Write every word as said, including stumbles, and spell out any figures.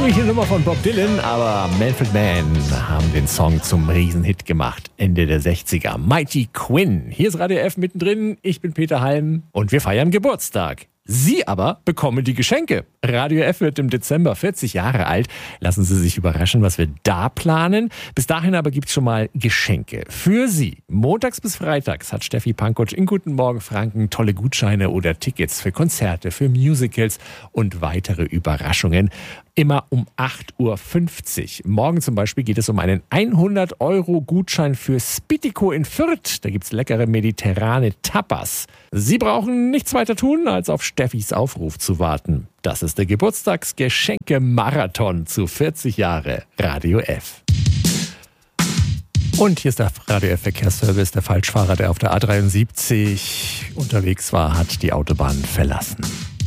ursprüngliche Nummer von Bob Dylan, aber Manfred Mann haben den Song zum Riesenhit gemacht. Ende der sechziger. Mighty Quinn. Hier ist Radio F mittendrin. Ich bin Peter Halm und wir feiern Geburtstag. Sie aber bekommen die Geschenke. Radio F wird im Dezember vierzig Jahre alt. Lassen Sie sich überraschen, was wir da planen. Bis dahin aber gibt's schon mal Geschenke für Sie. Montags bis freitags hat Steffi Pankow in Guten Morgen Franken tolle Gutscheine oder Tickets für Konzerte, für Musicals und weitere Überraschungen. Immer um acht Uhr fünfzig. Morgen zum Beispiel geht es um einen hundert Euro Gutschein für Spittico in Fürth. Da gibt's leckere mediterrane Tapas. Sie brauchen nichts weiter tun, als auf Steffis Aufruf zu warten. Das ist der Geburtstagsgeschenke-Marathon zu vierzig Jahre Radio F. Und hier ist der Radio F Verkehrsservice. Der Falschfahrer, der auf der A dreiundsiebzig unterwegs war, hat die Autobahn verlassen.